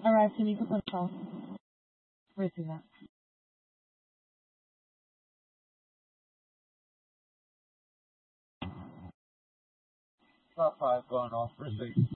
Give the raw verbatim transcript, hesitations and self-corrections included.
Arrive to Nico Control. Receive that. Top five going off, receive.